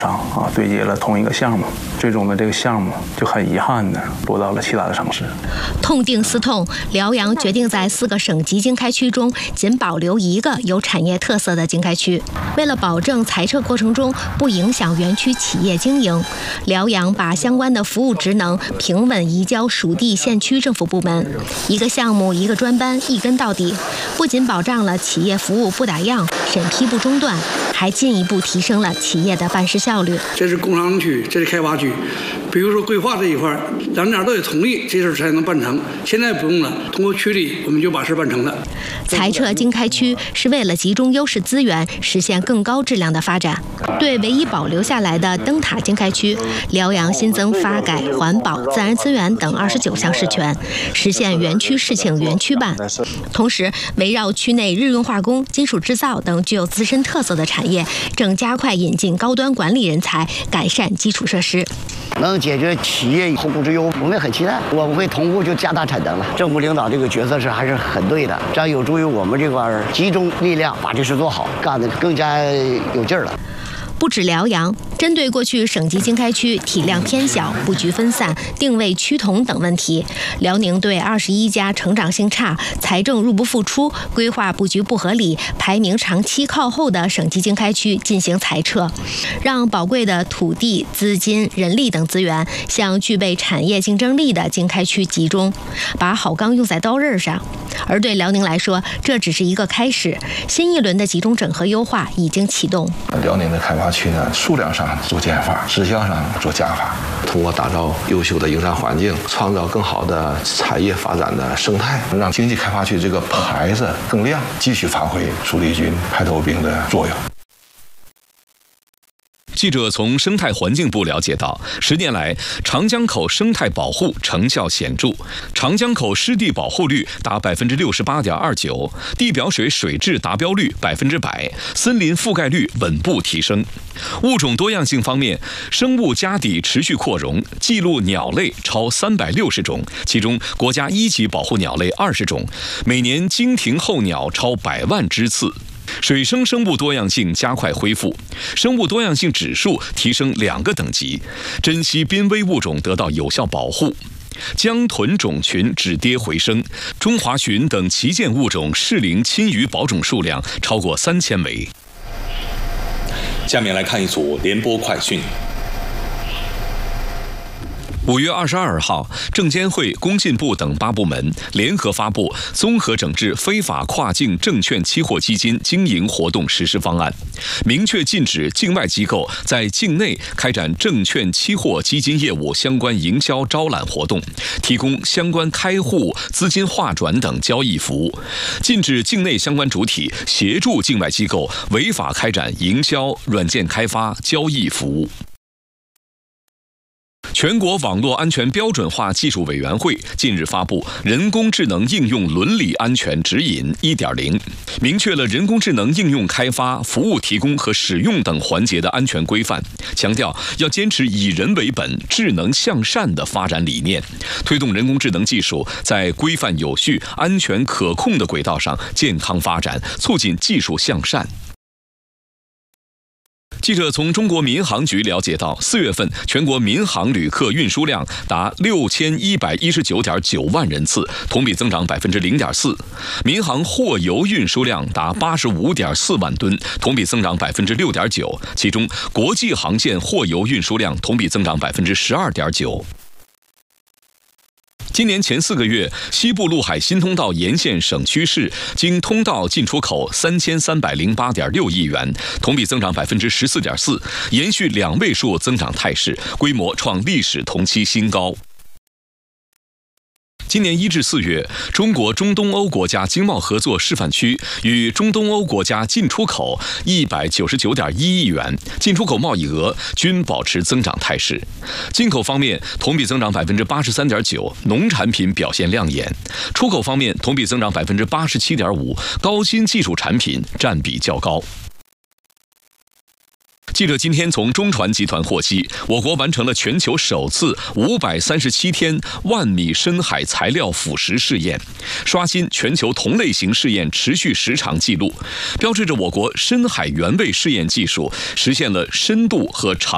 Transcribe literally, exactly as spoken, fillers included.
上啊对接了同一个项目，最终的这个项目就很遗憾的落到了其他的城市。 痛定思痛，辽阳决定在四个省级经开区中仅保留一个有产业特色的经开区。为了保证裁撤过程中不影响园区企业经营，辽阳把相关的服务职能平稳移交属地县区政府部门，一个项目一个专班，一跟到底，不仅保障了企业服务不打烊、审批不中断，还进一步提升了企业的办事效率。 这是工商区，这是开发区。比如说规划这一块，两家都得同意，这事才能办成。现在不用了，通过区里我们就把事办成了。 裁撤经开区是为了集中优势资源，实现更高质量的发展。对唯一保留下来的灯塔经开区，辽阳新增发改、环保、自然资源等二十九项事权，实现园区事请园区办。同时，围绕区内日用化工、金属制造等具有自身特色的产业，正加快引进高端管理人才，改善基础设施。 能解决企业后顾之忧，我们很期待。我们会同步就加大产能了。政府领导这个决策是还是很对的，这样有助于我们这块集中力量把这事做好，干得更加有劲儿了。 不止辽阳，针对过去省级经开区体量偏小、布局分散、定位趋同等问题，辽宁对二十一家成长性差、财政入不敷出、规划布局不合理、排名长期靠后的省级经开区进行裁撤，让宝贵的土地、资金、人力等资源向具备产业竞争力的经开区集中，把好钢用在刀刃上。而对辽宁来说，这只是一个开始，新一轮的集中整合优化已经启动。 辽宁的开发区呢，数量上做减法，质量上做加法，通过打造优秀的营商环境，创造更好的产业发展的生态，让经济开发区这个牌子更亮，继续发挥主力军排头兵的作用。 记者从生态环境部了解到，十年来，长江口生态保护成效显著，长江口湿地保护率达百分之六十八点二九，地表水水质达标率百分之百，森林覆盖率稳步提升。物种多样性方面，生物家底持续扩容，记录鸟类超三百六十种，其中国家一级保护鸟类二十种，每年经停候鸟超百万只次。水生生物多样性加快恢复，生物多样性指数提升两个等级，珍稀濒危物种得到有效保护。江豚种群止跌回升，中华鲟等旗舰物种适龄侵鱼保种数量超过三千枚。 下面来看一组联播快讯。 五月二十二号，证监会、工信部等八部门联合发布《综合整治非法跨境证券期货基金经营活动实施方案》，明确禁止境外机构在境内开展证券期货基金业务相关营销招揽活动，提供相关开户、资金划转等交易服务，禁止境内相关主体协助境外机构违法开展营销、软件开发、交易服务。全国网络安全标准化技术委员会近日发布《人工智能应用伦理安全指引 一点零》，明确了人工智能应用开发、服务提供和使用等环节的安全规范，强调要坚持以人为本、智能向善的发展理念，推动人工智能技术在规范有序、安全可控的轨道上健康发展，促进技术向善。记者从中国民航局了解到，四月份全国民航旅客运输量达六千一百一十九点九万人次，同比增长百分之零点四；民航货邮运输量达八十五点四万吨，同比增长百分之六点九。其中，国际航线货邮运输量同比增长百分之十二点九。今年前四个月，西部陆海新通道沿线省区市经通道进出口三千三百零八点六亿元，同比增长百分之十四点四，延续两位数增长态势，规模创历史同期新高。今年一至四月，中国中东欧国家经贸合作示范区与中东欧国家进出口一百九十九点一亿元，进出口贸易额均保持增长态势。进口方面，同比增长百分之八十三点九，农产品表现亮眼；出口方面，同比增长百分之八十七点五，高新技术产品占比较高。记者今天从中船集团获悉，我国完成了全球首次五百三十七天万米深海材料腐蚀试验，刷新全球同类型试验持续时长纪录，标志着我国深海原位试验技术实现了深度和长